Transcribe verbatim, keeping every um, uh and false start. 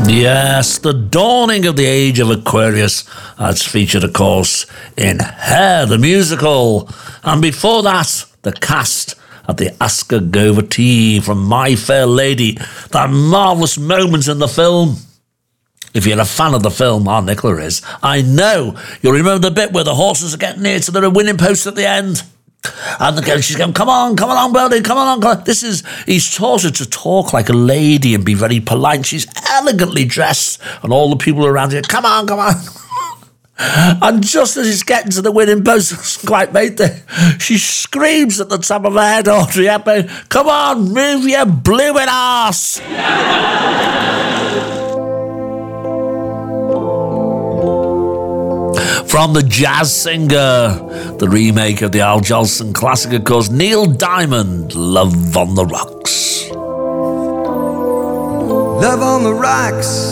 Yes, the dawning of the age of Aquarius. That's featured, of course, in Hair, the musical. And before that, the cast at the Oscar Goverty from My Fair Lady. That marvellous moment in the film. If you're a fan of the film, our Nicola is, I know you'll remember the bit where the horses are getting near to the winning post at the end. And the girl, she's going, come on, come along, Bertie, come along. Come on. This is, he's taught her to talk like a lady and be very polite. She's elegantly dressed, and all the people around her, come on, come on. And just as he's getting to the winning post, it's quite made there, she screams at the top of her head, Audrey Hepburn, come on, move your blooming arse. From The Jazz Singer, the remake of the Al Jolson classic, of course, Neil Diamond, Love on the Rocks. Love on the rocks,